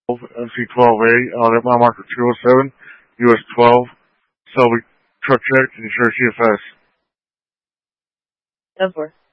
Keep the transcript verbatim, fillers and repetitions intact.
M C twelve A, uh, that mile marker two oh seven, U S twelve, Selby truck check, and insurance C F S. ten four.